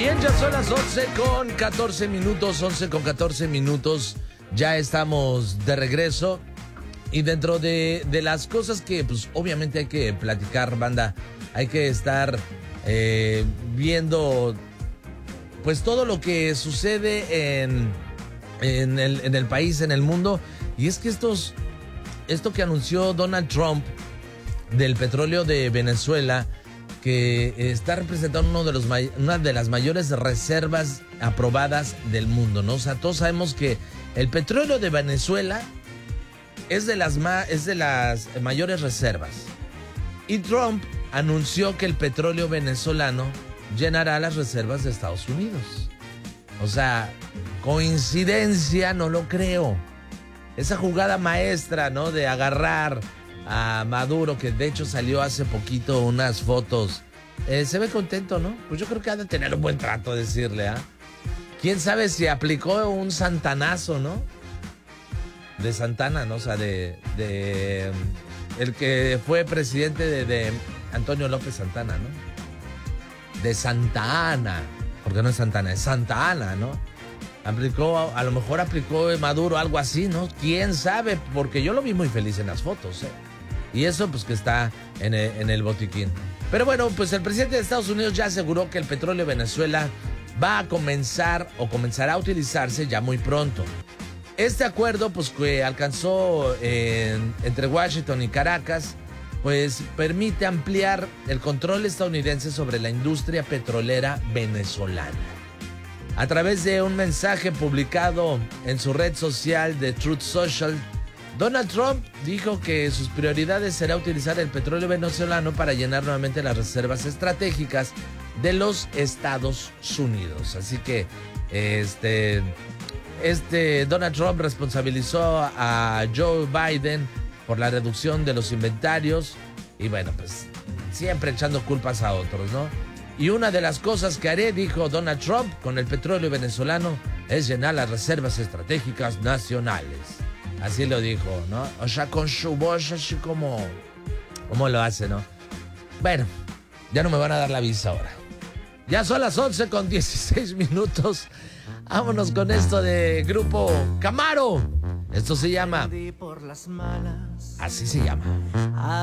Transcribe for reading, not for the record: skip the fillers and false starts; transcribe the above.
Bien, ya son las 11 con 14 minutos, 11 con 14 minutos. Ya estamos de regreso. Y dentro de las cosas que, pues, obviamente hay que platicar, banda, hay que estar viendo, pues, todo lo que sucede en el país, en el mundo. Y es que esto que anunció Donald Trump del petróleo de Venezuela, que está representando una de las mayores reservas aprobadas del mundo, ¿no? O sea, todos sabemos que el petróleo de Venezuela es de las mayores reservas. Y Trump anunció que el petróleo venezolano llenará las reservas de Estados Unidos. O sea, coincidencia, no lo creo. Esa jugada maestra, ¿no? De agarrar a Maduro, que de hecho salió hace poquito unas fotos. Se ve contento, ¿no? Pues yo creo que ha de tener un buen trato, decirle, ¿ah? ¿Quién sabe si aplicó un santanazo, ¿no? De Santana, ¿no? O sea, de el que fue presidente de Antonio López Santana, ¿no? De Santa Ana, porque no es Santana, es Santa Ana, ¿no? A lo mejor aplicó Maduro algo así, ¿no? ¿Quién sabe? Porque yo lo vi muy feliz en las fotos, ¿eh? Y eso, pues, que está en el botiquín. Pero bueno, pues el presidente de Estados Unidos ya aseguró que el petróleo de Venezuela va a comenzará a utilizarse ya muy pronto. Este acuerdo, pues, que alcanzó entre Washington y Caracas, pues permite ampliar el control estadounidense sobre la industria petrolera venezolana. A través de un mensaje publicado en su red social de Truth Social, Donald Trump dijo que sus prioridades será utilizar el petróleo venezolano para llenar nuevamente las reservas estratégicas de los Estados Unidos. Así que Donald Trump responsabilizó a Joe Biden por la reducción de los inventarios y, bueno, pues siempre echando culpas a otros, ¿no? Y una de las cosas que haré, dijo Donald Trump, con el petróleo venezolano es llenar las reservas estratégicas nacionales. Así lo dijo, ¿no? O sea, con su voz así como lo hace, ¿no? Bueno, ya no me van a dar la visa ahora. Ya son las 11 con 16 minutos. Vámonos con esto de Grupo Camaro. Esto se llama... Así se llama.